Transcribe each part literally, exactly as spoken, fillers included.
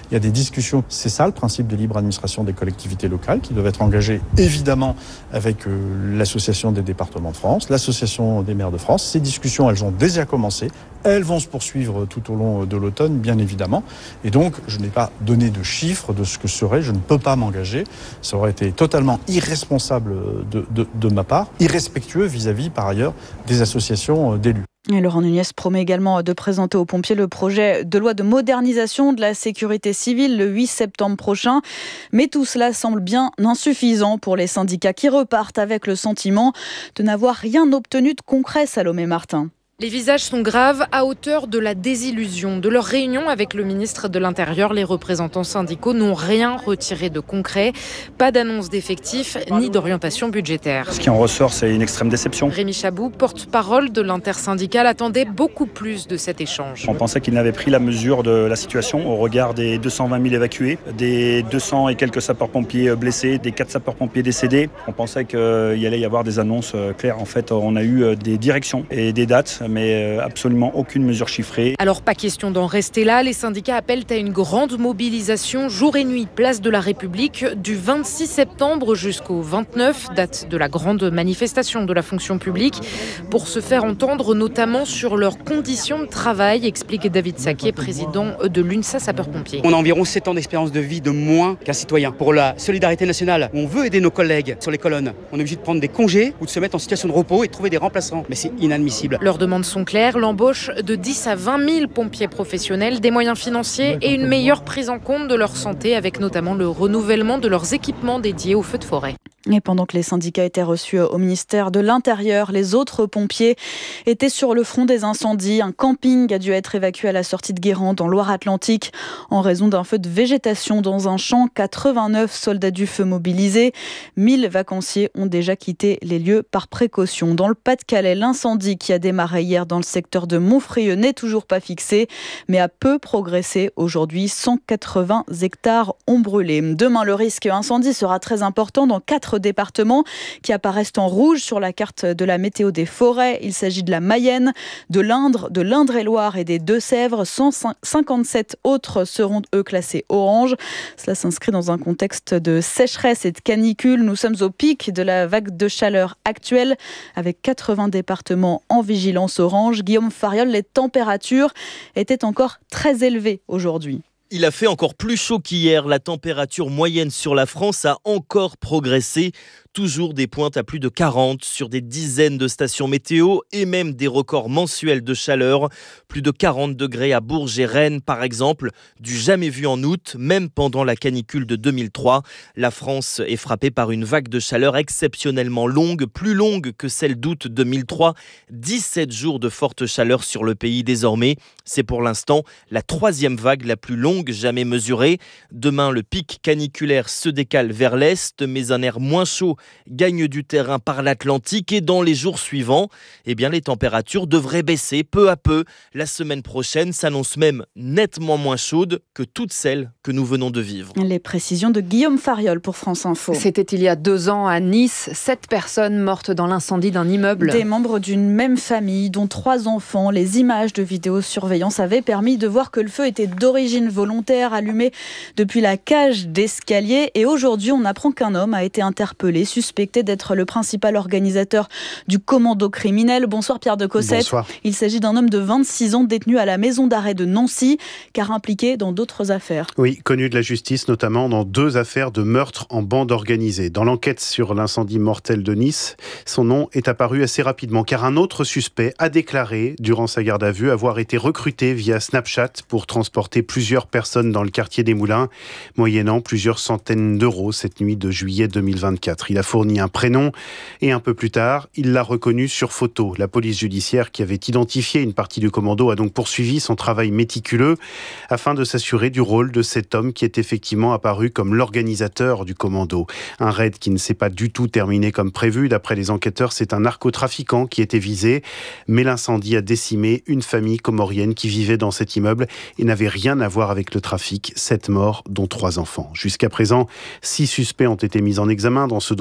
Il y a des discussions, c'est ça le principe de libre administration des collectivités locales, qui doivent être engagées évidemment avec euh, l'Association des départements de France, l'Association des maires de France. Ces discussions, elles ont déjà commencé. Elles vont se poursuivre tout au long de l'automne, bien évidemment. Et donc, je n'ai pas donné de chiffres de ce que serait, je ne peux pas m'engager. Ça aurait été totalement irresponsable de, de, de ma part, irrespectueux vis-à-vis, par ailleurs, des associations d'élus. Et Laurent Nunez promet également de présenter aux pompiers le projet de loi de modernisation de la sécurité civile le huit septembre prochain. Mais tout cela semble bien insuffisant pour les syndicats qui repartent avec le sentiment de n'avoir rien obtenu de concret, Salomé Martin. Les visages sont graves, à hauteur de la désillusion. De leur réunion avec le ministre de l'Intérieur, les représentants syndicaux n'ont rien retiré de concret. Pas d'annonce d'effectifs ni d'orientation budgétaire. Ce qui en ressort, c'est une extrême déception. Rémi Chabou, porte-parole de l'intersyndicale, attendait beaucoup plus de cet échange. On pensait qu'il n'avait pris la mesure de la situation au regard des deux cent vingt mille évacués, des deux cents et quelques sapeurs-pompiers blessés, des quatre sapeurs-pompiers décédés. On pensait qu'il allait y avoir des annonces claires. En fait, on a eu des directions et des dates, mais absolument aucune mesure chiffrée. Alors pas question d'en rester là, les syndicats appellent à une grande mobilisation jour et nuit, place de la République, du vingt-six septembre jusqu'au vingt-neuf, date de la grande manifestation de la fonction publique, pour se faire entendre notamment sur leurs conditions de travail, explique David Saquet, président de l'UNSA Sapeurs-Pompiers. On a environ sept ans d'espérance de vie de moins qu'un citoyen. Pour la solidarité nationale, où on veut aider nos collègues sur les colonnes, on est obligé de prendre des congés ou de se mettre en situation de repos et de trouver des remplaçants. Mais c'est inadmissible. Leur demande sont claires, l'embauche de dix à vingt mille pompiers professionnels, des moyens financiers et une meilleure prise en compte de leur santé, avec notamment le renouvellement de leurs équipements dédiés aux feux de forêt. Et pendant que les syndicats étaient reçus au ministère de l'Intérieur, les autres pompiers étaient sur le front des incendies. Un camping a dû être évacué à la sortie de Guérande, en Loire-Atlantique, en raison d'un feu de végétation dans un champ. quatre-vingt-neuf soldats du feu mobilisés. mille vacanciers ont déjà quitté les lieux par précaution. Dans le Pas-de-Calais, l'incendie qui a démarré hier dans le secteur de Montfrieux n'est toujours pas fixé, mais a peu progressé. Aujourd'hui, cent quatre-vingts hectares ont brûlé. Demain, le risque incendie sera très important dans quatre départements qui apparaissent en rouge sur la carte de la météo des forêts. Il s'agit de la Mayenne, de l'Indre, de l'Indre-et-Loire et des Deux-Sèvres. cent cinquante-sept autres seront, eux, classés orange. Cela s'inscrit dans un contexte de sécheresse et de canicule. Nous sommes au pic de la vague de chaleur actuelle, avec quatre-vingts départements en vigilance orange. Guillaume Fariol, les températures étaient encore très élevées aujourd'hui. Il a fait encore plus chaud qu'hier. La température moyenne sur la France a encore progressé. Toujours des pointes à plus de quarante sur des dizaines de stations météo et même des records mensuels de chaleur. Plus de quarante degrés à Bourges et Rennes, par exemple, du jamais vu en août, même pendant la canicule de deux mille trois. La France est frappée par une vague de chaleur exceptionnellement longue, plus longue que celle d'août deux mille trois. dix-sept jours de forte chaleur sur le pays désormais. C'est pour l'instant la troisième vague la plus longue jamais mesurée. Demain, le pic caniculaire se décale vers l'est, mais un air moins chaud gagne du terrain par l'Atlantique, et dans les jours suivants, eh bien, les températures devraient baisser peu à peu. La semaine prochaine s'annonce même nettement moins chaude que toutes celles que nous venons de vivre. Les précisions de Guillaume Fariol pour France Info. C'était il y a deux ans à Nice, sept personnes mortes dans l'incendie d'un immeuble. Des membres d'une même famille, dont trois enfants. Les images de vidéosurveillance avaient permis de voir que le feu était d'origine volontaire, allumé depuis la cage d'escalier. Et aujourd'hui, on apprend qu'un homme a été interpellé, suspecté d'être le principal organisateur du commando criminel. Bonsoir Pierre de Cossette. Bonsoir. Il s'agit d'un homme de vingt-six ans détenu à la maison d'arrêt de Nancy, car impliqué dans d'autres affaires. Oui, connu de la justice, notamment dans deux affaires de meurtre en bande organisée. Dans l'enquête sur l'incendie mortel de Nice, son nom est apparu assez rapidement, car un autre suspect a déclaré, durant sa garde à vue, avoir été recruté via Snapchat pour transporter plusieurs personnes dans le quartier des Moulins, moyennant plusieurs centaines d'euros cette nuit de juillet deux mille vingt-quatre. Il a fourni un prénom et un peu plus tard, il l'a reconnu sur photo. La police judiciaire qui avait identifié une partie du commando a donc poursuivi son travail méticuleux afin de s'assurer du rôle de cet homme qui est effectivement apparu comme l'organisateur du commando. Un raid qui ne s'est pas du tout terminé comme prévu. D'après les enquêteurs, c'est un narcotrafiquant qui était visé, mais l'incendie a décimé une famille comorienne qui vivait dans cet immeuble et n'avait rien à voir avec le trafic. Sept morts, dont trois enfants. Jusqu'à présent, six suspects ont été mis en examen dans ce dossier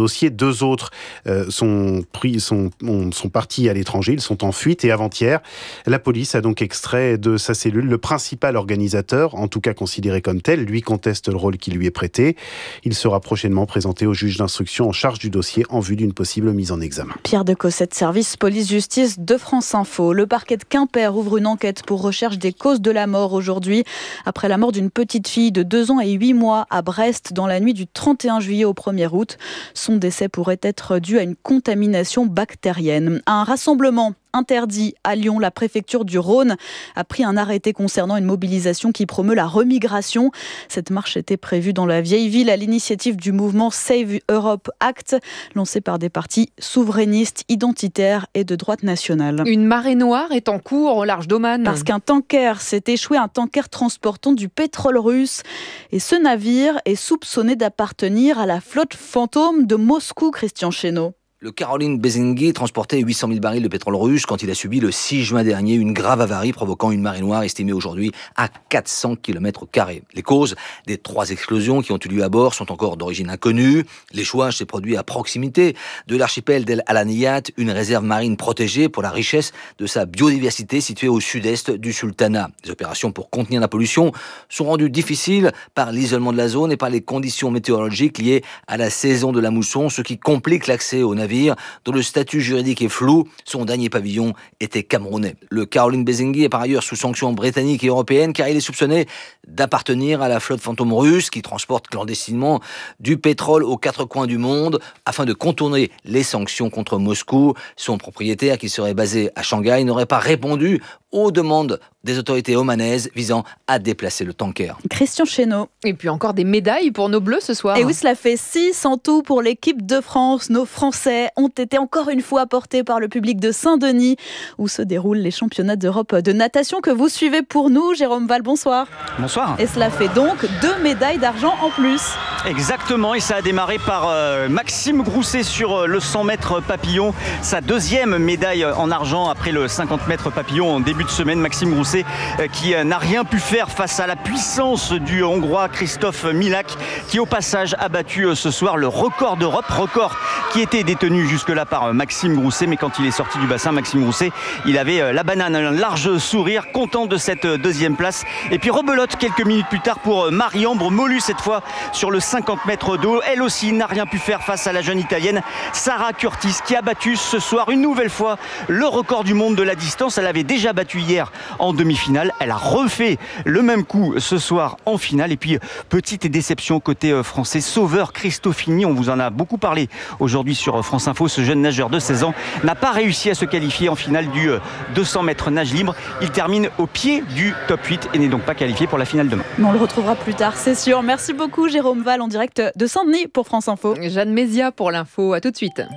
dossier. Deux autres euh, sont, pris, sont, sont partis à l'étranger, ils sont en fuite. Et avant-hier, la police a donc extrait de sa cellule le principal organisateur, en tout cas considéré comme tel. Lui conteste le rôle qui lui est prêté. Il sera prochainement présenté au juge d'instruction en charge du dossier en vue d'une possible mise en examen. Pierre de Cossette, service police-justice de France Info. Le parquet de Quimper ouvre une enquête pour recherche des causes de la mort aujourd'hui, après la mort d'une petite fille de deux ans et huit mois à Brest dans la nuit du trente et un juillet au premier août. Son décès pourrait être dû à une contamination bactérienne. Un rassemblement interdit à Lyon, la préfecture du Rhône a pris un arrêté concernant une mobilisation qui promeut la remigration. Cette marche était prévue dans la vieille ville à l'initiative du mouvement Save Europe Act, lancé par des partis souverainistes, identitaires et de droite nationale. Une marée noire est en cours au large d'Oman. Parce qu'un tanker s'est échoué, un tanker transportant du pétrole russe. Et ce navire est soupçonné d'appartenir à la flotte fantôme de Moscou, Christian Chesneau. Le Caroline Bezingi transportait huit cent mille barils de pétrole russe quand il a subi le six juin dernier une grave avarie provoquant une marée noire estimée aujourd'hui à quatre cents kilomètres carrés. Les causes des trois explosions qui ont eu lieu à bord sont encore d'origine inconnue. L'échouage s'est produit à proximité de l'archipel d'El Alaniyat, une réserve marine protégée pour la richesse de sa biodiversité située au sud-est du sultanat. Les opérations pour contenir la pollution sont rendues difficiles par l'isolement de la zone et par les conditions météorologiques liées à la saison de la mousson, ce qui complique l'accès aux navires dont le statut juridique est flou. Son dernier pavillon était camerounais. Le Caroline Bezingi est par ailleurs sous sanctions britanniques et européennes car il est soupçonné d'appartenir à la flotte fantôme russe qui transporte clandestinement du pétrole aux quatre coins du monde afin de contourner les sanctions contre Moscou. Son propriétaire, qui serait basé à Shanghai, n'aurait pas répondu aux demandes des autorités omanaises visant à déplacer le tanker. Christian Chesneau. Et puis encore des médailles pour nos Bleus ce soir. Et oui, cela fait six en tout pour l'équipe de France. Nos Français ont été encore une fois portés par le public de Saint-Denis, où se déroulent les championnats d'Europe de natation que vous suivez pour nous. Jérôme Val, bonsoir. Bonsoir. Et cela fait donc deux médailles d'argent en plus. Exactement, et ça a démarré par euh, Maxime Grousset sur euh, le cent mètres papillon. Sa deuxième médaille en argent après le cinquante mètres papillon en début de semaine. Maxime Grousset euh, qui euh, n'a rien pu faire face à la puissance du Hongrois Christophe Milak, qui au passage a battu euh, ce soir le record d'Europe, record qui était détenu jusque-là par euh, Maxime Grousset. Mais quand il est sorti du bassin, Maxime Grousset, il avait euh, la banane, un large sourire, content de cette euh, deuxième place. Et puis rebelote quelques minutes plus tard pour euh, Marie-Ambre Molu, cette fois sur le cinquante mètres d'eau. Elle aussi n'a rien pu faire face à la jeune italienne Sarah Curtis, qui a battu ce soir une nouvelle fois le record du monde de la distance. Elle avait déjà battu hier en demi-finale. Elle a refait le même coup ce soir en finale. Et puis petite déception côté français, Sauveur Cristofini, on vous en a beaucoup parlé aujourd'hui sur France Info. Ce jeune nageur de seize ans n'a pas réussi à se qualifier en finale du deux cents mètres nage libre. Il termine au pied du top huit et n'est donc pas qualifié pour la finale demain. On le retrouvera plus tard, c'est sûr. Merci beaucoup Jérôme Val en direct de Saint-Denis pour France Info. Jeanne Mézia pour l'info, à tout de suite.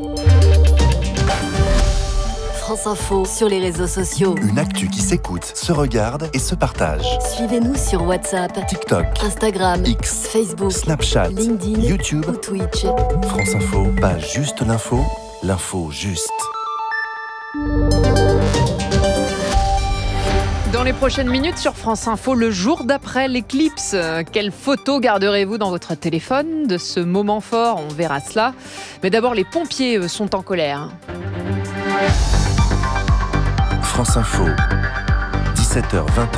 France Info sur les réseaux sociaux. Une actu qui s'écoute, se regarde et se partage. Suivez-nous sur WhatsApp, TikTok, Instagram, X, Facebook, Snapchat, LinkedIn, YouTube ou Twitch. France Info, pas juste l'info, l'info juste. Dans les prochaines minutes sur France Info, le jour d'après l'éclipse. Quelle photo garderez-vous dans votre téléphone de ce moment fort? On verra cela. Mais d'abord, les pompiers sont en colère. France Info, dix-sept heures vingt,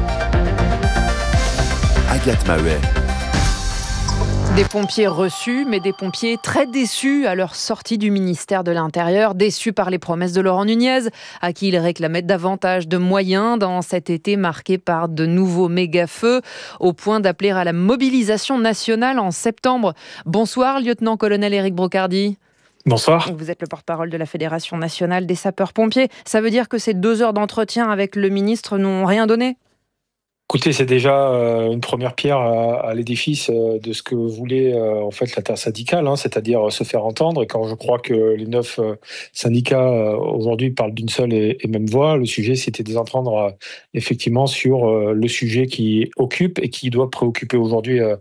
Agathe Maheuet. Des pompiers reçus, mais des pompiers très déçus à leur sortie du ministère de l'Intérieur, déçus par les promesses de Laurent Nunez, à qui ils réclamaient davantage de moyens dans cet été marqué par de nouveaux méga-feux, au point d'appeler à la mobilisation nationale en septembre. Bonsoir, lieutenant-colonel Éric Brocardi. Bonsoir. Vous êtes le porte-parole de la Fédération nationale des sapeurs-pompiers. Ça veut dire que ces deux heures d'entretien avec le ministre n'ont rien donné ? Écoutez, c'est déjà euh, une première pierre à, à l'édifice euh, de ce que voulait euh, en fait l'intersyndicale, hein, c'est-à-dire euh, se faire entendre. Et quand je crois que les neuf euh, syndicats euh, aujourd'hui parlent d'une seule et, et même voix, le sujet c'était de les entendre euh, effectivement sur euh, le sujet qui occupe et qui doit préoccuper aujourd'hui euh,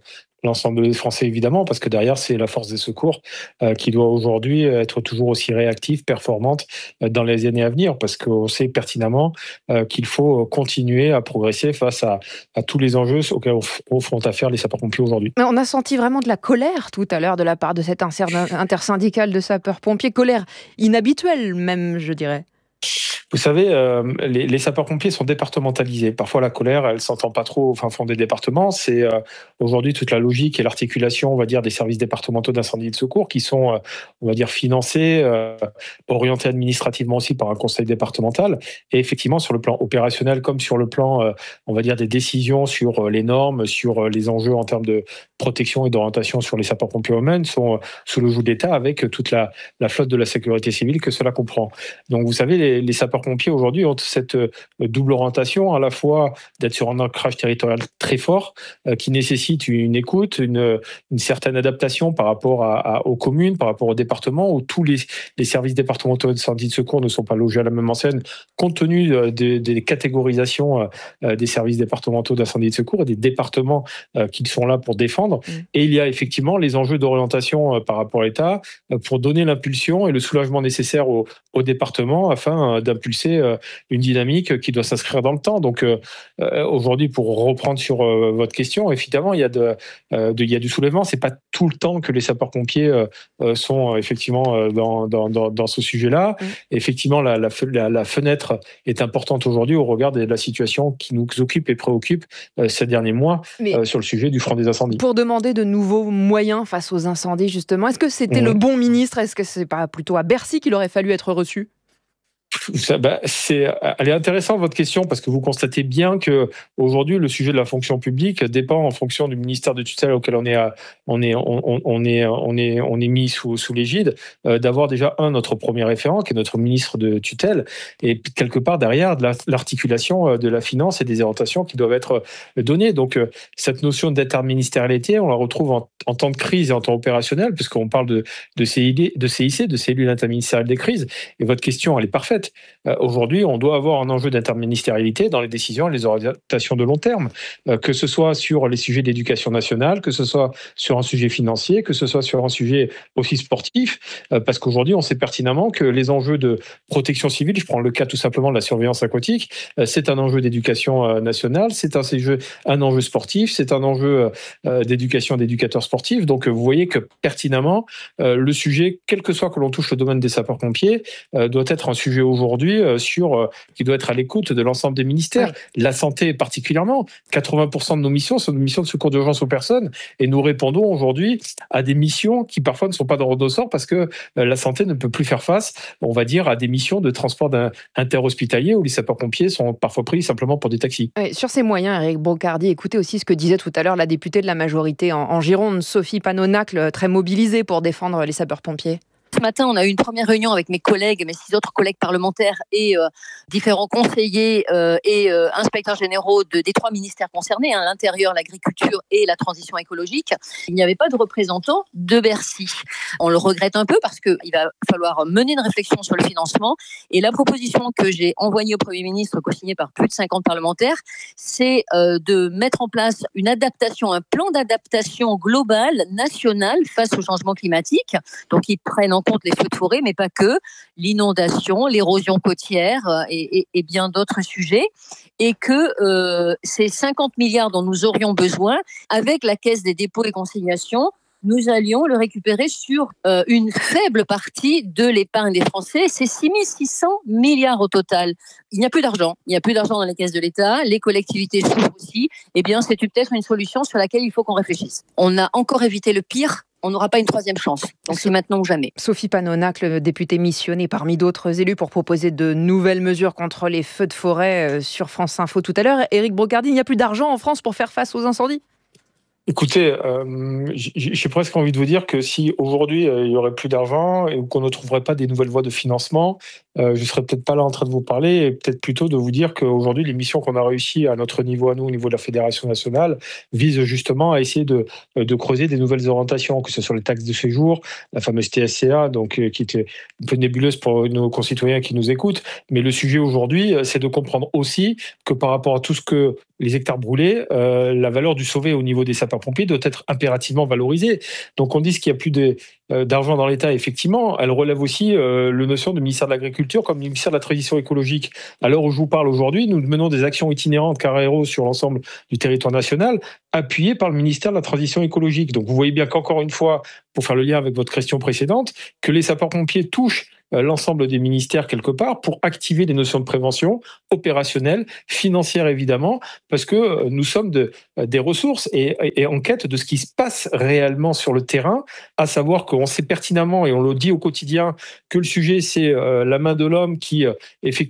l'ensemble des Français évidemment, parce que derrière c'est la force des secours euh, qui doit aujourd'hui être toujours aussi réactive, performante euh, dans les années à venir, parce qu'on sait pertinemment euh, qu'il faut continuer à progresser face à, à tous les enjeux auxquels font affaire les sapeurs-pompiers aujourd'hui. Mais on a senti vraiment de la colère tout à l'heure de la part de cette intersyndicale de sapeurs-pompiers, colère inhabituelle même, je dirais. Vous savez, euh, les, les sapeurs-pompiers sont départementalisés. Parfois, la colère, elle s'entend pas trop au fin fond des départements. C'est euh, aujourd'hui toute la logique et l'articulation, on va dire, des services départementaux d'incendie et de secours qui sont, euh, on va dire, financés, euh, orientés administrativement aussi par un conseil départemental. Et effectivement, sur le plan opérationnel, comme sur le plan, euh, on va dire, des décisions sur les normes, sur les enjeux en termes de protection et d'orientation sur les sapeurs-pompiers eux-mêmes, sont sous le joug de l'État avec toute la, la flotte de la sécurité civile que cela comprend. Donc, vous savez, les, les sapeurs-pompiers aujourd'hui ont cette double orientation, à la fois d'être sur un ancrage territorial très fort, euh, qui nécessite une écoute, une, une certaine adaptation par rapport à, à, aux communes, par rapport aux départements, où tous les, les services départementaux d'incendie de secours ne sont pas logés à la même enseigne, compte tenu des, des catégorisations euh, des services départementaux d'incendie de secours et des départements euh, qui sont là pour défendre. Mmh. Et il y a effectivement les enjeux d'orientation euh, par rapport à l'État euh, pour donner l'impulsion et le soulagement nécessaire aux, aux départements afin euh, d'impulser euh, une dynamique qui doit s'inscrire dans le temps. Donc euh, aujourd'hui, pour reprendre sur euh, votre question, évidemment, il y a, de, euh, de, il y a du soulèvement. C'est pas tout le temps que les sapeurs-pompiers euh, sont effectivement euh, dans, dans, dans, dans ce sujet-là. Mmh. Effectivement, la, la, la fenêtre est importante aujourd'hui au regard de la situation qui nous occupe et préoccupe euh, ces derniers mois euh, sur le sujet du front des incendies. Pour demander de nouveaux moyens face aux incendies, justement, est-ce que c'était mmh. le bon ministre ? Est-ce que c'est pas plutôt à Bercy qu'il aurait fallu être reçu ? Ça, bah, c'est, elle est intéressante votre question parce que vous constatez bien que aujourd'hui le sujet de la fonction publique dépend en fonction du ministère de tutelle auquel on est, à, on est, on, on est, on est, on est mis sous, sous l'égide, euh, d'avoir déjà un notre premier référent qui est notre ministre de tutelle et quelque part derrière de la, l'articulation de la finance et des orientations qui doivent être données. Donc euh, cette notion d'interministérialité, on la retrouve en, en temps de crise et en temps opérationnel puisqu'on parle de, de C I D, de C I C, de cellule interministérielle des crises. Et votre question, elle est parfaite. Euh, aujourd'hui, on doit avoir un enjeu d'interministérialité dans les décisions et les orientations de long terme, euh, que ce soit sur les sujets d'éducation nationale, que ce soit sur un sujet financier, que ce soit sur un sujet aussi sportif, euh, parce qu'aujourd'hui, on sait pertinemment que les enjeux de protection civile, je prends le cas tout simplement de la surveillance aquatique, euh, c'est un enjeu d'éducation euh, nationale, c'est un, un enjeu sportif, c'est un enjeu euh, d'éducation d'éducateurs sportifs. Donc, euh, vous voyez que pertinemment, euh, le sujet, quel que soit que l'on touche le domaine des sapeurs-pompiers, euh, doit être un sujet aujourd'hui euh, sur euh, qui doit être à l'écoute de l'ensemble des ministères. Ouais. La santé particulièrement. quatre-vingts pour cent de nos missions sont des missions de secours d'urgence aux personnes et nous répondons aujourd'hui à des missions qui parfois ne sont pas dans notre ressort parce que euh, la santé ne peut plus faire face, on va dire, à des missions de transport interhospitalier où les sapeurs-pompiers sont parfois pris simplement pour des taxis. Ouais, sur ces moyens, Éric Brocardi, écoutez aussi ce que disait tout à l'heure la députée de la majorité en, en Gironde, Sophie Panonacle, très mobilisée pour défendre les sapeurs-pompiers. Ce matin, on a eu une première réunion avec mes collègues, mes six autres collègues parlementaires et euh, différents conseillers euh, et euh, inspecteurs généraux de, des trois ministères concernés, hein, l'intérieur, l'agriculture et la transition écologique. Il n'y avait pas de représentants de Bercy. On le regrette un peu parce qu'il va falloir mener une réflexion sur le financement. Et la proposition que j'ai envoyée au Premier ministre, co-signée par plus de cinquante parlementaires, c'est euh, de mettre en place une adaptation, un plan d'adaptation global, national, face au changement climatique. Donc, ils prennent en compte les feux de forêt, mais pas que, l'inondation, l'érosion côtière et, et, et bien d'autres sujets, et que euh, ces cinquante milliards dont nous aurions besoin, avec la Caisse des dépôts et consignations, nous allions le récupérer sur euh, une faible partie de l'épargne des Français. C'est six mille six cents milliards au total. Il n'y a plus d'argent. Il n'y a plus d'argent dans les caisses de l'État. Les collectivités souffrent aussi. Eh bien, c'est peut-être une solution sur laquelle il faut qu'on réfléchisse. On a encore évité le pire. On n'aura pas une troisième chance. Donc c'est maintenant ou jamais. Sophie Panonacle, députée missionnée parmi d'autres élus pour proposer de nouvelles mesures contre les feux de forêt sur France Info tout à l'heure. Éric Brocardi, il n'y a plus d'argent en France pour faire face aux incendies ? Écoutez, euh, j'ai presque envie de vous dire que si aujourd'hui euh, il n'y aurait plus d'argent et qu'on ne trouverait pas des nouvelles voies de financement, euh, je ne serais peut-être pas là en train de vous parler et peut-être plutôt de vous dire qu'aujourd'hui les missions qu'on a réussi à notre niveau, à nous, au niveau de la Fédération nationale, visent justement à essayer de, de creuser des nouvelles orientations, que ce soit sur les taxes de séjour, la fameuse T S C A, donc, euh, qui était un peu nébuleuse pour nos concitoyens qui nous écoutent. Mais le sujet aujourd'hui, c'est de comprendre aussi que par rapport à tout ce que les hectares brûlés, euh, la valeur du sauvé au niveau des sapeurs sapeurs-pompiers doit être impérativement valorisée. Donc on dit qu'il n'y a plus de, euh, d'argent dans l'État, effectivement, elle relève aussi euh, le notion de ministère de l'Agriculture comme du ministère de la Transition écologique. À l'heure où je vous parle aujourd'hui, nous menons des actions itinérantes Carrero sur l'ensemble du territoire national, appuyées par le ministère de la Transition écologique. Donc vous voyez bien qu'encore une fois, pour faire le lien avec votre question précédente, que les sapeurs-pompiers touchent l'ensemble des ministères quelque part pour activer des notions de prévention opérationnelle, financière évidemment, parce que nous sommes de, des ressources et, et en quête de ce qui se passe réellement sur le terrain, à savoir qu'on sait pertinemment et on le dit au quotidien que le sujet c'est la main de l'homme qui effectivement